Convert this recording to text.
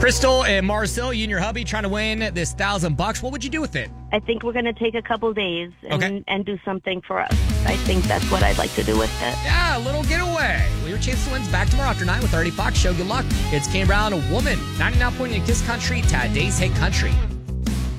Crystal and Marcel, you and your hubby trying to win this $1,000. What would you do with it? I think we're going to take a couple days Okay. and do something for us. I think that's what I'd like to do with it. Yeah, a little getaway. Well, your chance to win's back tomorrow after 9 with 30 Fox Show. Good luck. It's Kane Brown, a woman. 99.8 Kiss Country, Today's Hit Country.